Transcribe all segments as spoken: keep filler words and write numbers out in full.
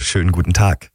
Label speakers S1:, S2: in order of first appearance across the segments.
S1: schönen guten Tag.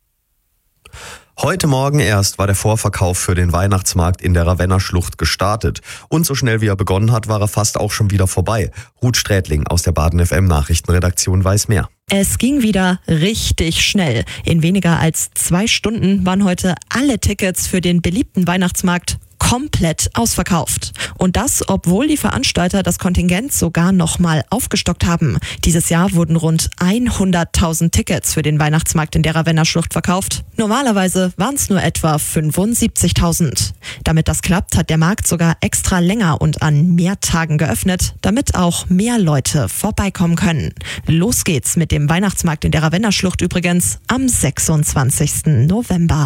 S1: Heute Morgen erst war der Vorverkauf für den Weihnachtsmarkt in der Ravenner Schlucht gestartet. Und so schnell wie er begonnen hat, war er fast auch schon wieder vorbei. Ruth Strätling aus der Baden F M Nachrichtenredaktion weiß mehr.
S2: Es ging wieder richtig schnell. In weniger als zwei Stunden waren heute alle Tickets für den beliebten Weihnachtsmarkt komplett ausverkauft. Und das, obwohl die Veranstalter das Kontingent sogar nochmal aufgestockt haben. Dieses Jahr wurden rund hunderttausend Tickets für den Weihnachtsmarkt in der Ravenner Schlucht verkauft. Normalerweise waren es nur etwa fünfundsiebzigtausend. Damit das klappt, hat der Markt sogar extra länger und an mehr Tagen geöffnet, damit auch mehr Leute vorbeikommen können. Los geht's mit dem Weihnachtsmarkt in der Ravenner Schlucht übrigens am sechsundzwanzigsten November.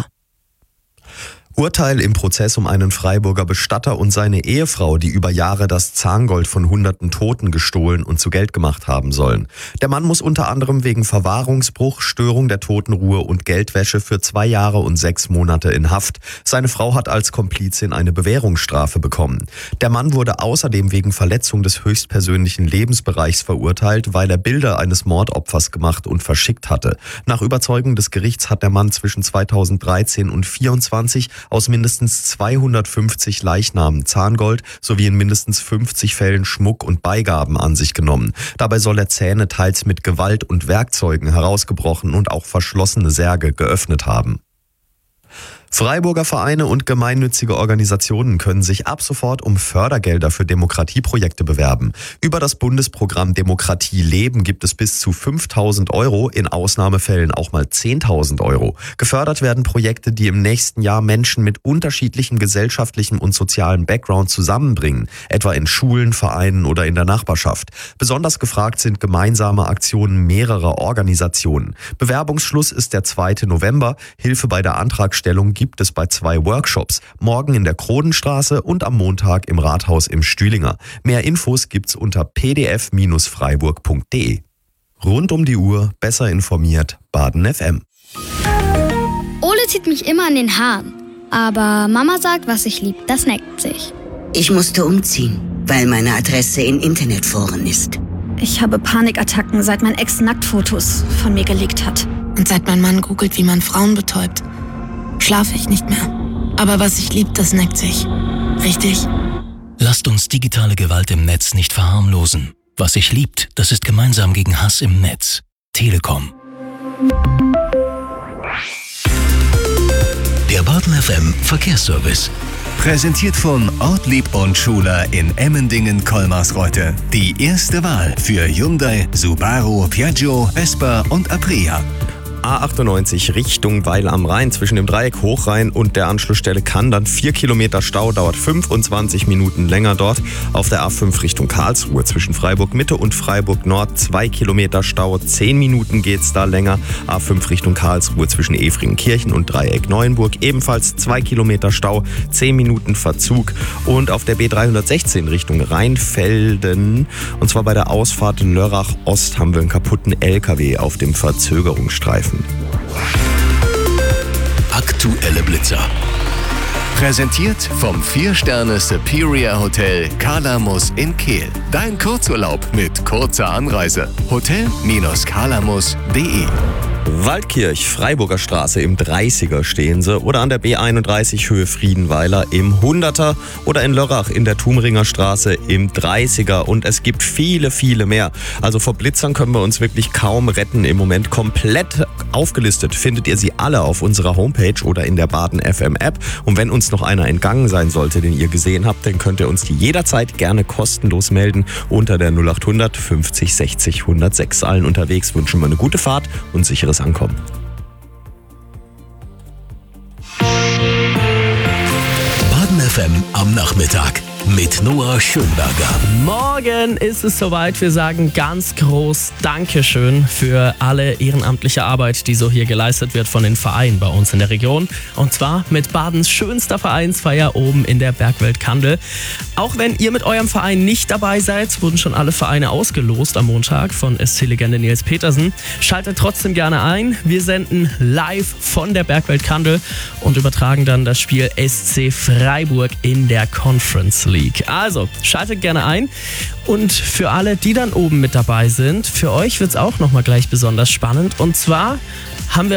S1: Urteil im Prozess um einen Freiburger Bestatter und seine Ehefrau, die über Jahre das Zahngold von hunderten Toten gestohlen und zu Geld gemacht haben sollen. Der Mann muss unter anderem wegen Verwahrungsbruch, Störung der Totenruhe und Geldwäsche für zwei Jahre und sechs Monate in Haft. Seine Frau hat als Komplizin eine Bewährungsstrafe bekommen. Der Mann wurde außerdem wegen Verletzung des höchstpersönlichen Lebensbereichs verurteilt, weil er Bilder eines Mordopfers gemacht und verschickt hatte. Nach Überzeugung des Gerichts hat der Mann zwischen zweitausenddreizehn und vierundzwanzig aus mindestens zweihundertfünfzig Leichnamen Zahngold sowie in mindestens fünfzig Fällen Schmuck und Beigaben an sich genommen. Dabei soll er Zähne teils mit Gewalt und Werkzeugen herausgebrochen und auch verschlossene Särge geöffnet haben. Freiburger Vereine und gemeinnützige Organisationen können sich ab sofort um Fördergelder für Demokratieprojekte bewerben. Über das Bundesprogramm Demokratie leben gibt es bis zu fünftausend Euro, in Ausnahmefällen auch mal zehntausend Euro. Gefördert werden Projekte, die im nächsten Jahr Menschen mit unterschiedlichem gesellschaftlichem und sozialem Background zusammenbringen, etwa in Schulen, Vereinen oder in der Nachbarschaft. Besonders gefragt sind gemeinsame Aktionen mehrerer Organisationen. Bewerbungsschluss ist der zweite November. Hilfe bei der Antragstellung gibt es bei zwei Workshops, morgen in der Krodenstraße und am Montag im Rathaus im Stühlinger. Mehr Infos gibt's unter p d f Bindestrich freiburg punkt d e. Rund um die Uhr, besser informiert, Baden F M.
S3: Ole zieht mich immer an den Haaren, aber Mama sagt, was ich lieb, das neckt sich.
S4: Ich musste umziehen, weil meine Adresse in Internetforen ist.
S5: Ich habe Panikattacken, seit mein Ex Nacktfotos von mir geleakt hat.
S6: Und seit mein Mann googelt, wie man Frauen betäubt, schlafe ich nicht mehr. Aber was ich lieb, das neckt sich. Richtig?
S7: Lasst uns digitale Gewalt im Netz nicht verharmlosen. Was sich liebt, das ist gemeinsam gegen Hass im Netz. Telekom. Der Baden F M Verkehrsservice.
S8: Präsentiert von Ortlieb und Schuler in Emmendingen-Kolmarsreuth. Die erste Wahl für Hyundai, Subaru, Piaggio, Vespa und Aprilia.
S1: A achtundneunzig Richtung Weil am Rhein zwischen dem Dreieck Hochrhein und der Anschlussstelle Kandern. vier Kilometer Stau, dauert fünfundzwanzig Minuten länger dort. Auf der A fünf Richtung Karlsruhe zwischen Freiburg Mitte und Freiburg Nord zwei Kilometer Stau, zehn Minuten geht's da länger. A fünf Richtung Karlsruhe zwischen Efringenkirchen und Dreieck Neuenburg ebenfalls zwei Kilometer Stau, zehn Minuten Verzug. Und auf der B dreihundertsechzehn Richtung Rheinfelden, und zwar bei der Ausfahrt Lörrach Ost, haben wir einen kaputten L K W auf dem Verzögerungsstreifen.
S7: Aktuelle Blitzer.
S8: Präsentiert vom vier Sterne Superior Hotel Kalamus in Kehl. Dein Kurzurlaub mit kurzer Anreise. hotel Bindestrich kalamus punkt d e.
S1: Waldkirch, Freiburger Straße im dreißiger stehen sie oder an der B einunddreißig Höhe Friedenweiler im hunderter oder in Lörrach in der Thumringer Straße im dreißiger und es gibt viele, viele mehr. Also vor Blitzern können wir uns wirklich kaum retten. Im Moment komplett aufgelistet findet ihr sie alle auf unserer Homepage oder in der Baden F M App und wenn uns noch einer entgangen sein sollte, den ihr gesehen habt, dann könnt ihr uns die jederzeit gerne kostenlos melden unter der null achthundert fünfzig sechzig hundertsechs. Allen unterwegs wünschen wir eine gute Fahrt und sicheres Ankommen.
S7: Baden F M am Nachmittag mit Noah Schönberger.
S9: Morgen ist es soweit. Wir sagen ganz groß Dankeschön für alle ehrenamtliche Arbeit, die so hier geleistet wird von den Vereinen bei uns in der Region. Und zwar mit Badens schönster Vereinsfeier oben in der Bergwelt Kandel. Auch wenn ihr mit eurem Verein nicht dabei seid, wurden schon alle Vereine ausgelost am Montag von S C-Legende Nils Petersen. Schaltet trotzdem gerne ein. Wir senden live von der Bergwelt Kandel und übertragen dann das Spiel S C Freiburg in der Conference League. Also, schaltet gerne ein. Und für alle, die dann oben mit dabei sind, für euch wird es auch nochmal gleich besonders spannend. Und zwar haben wir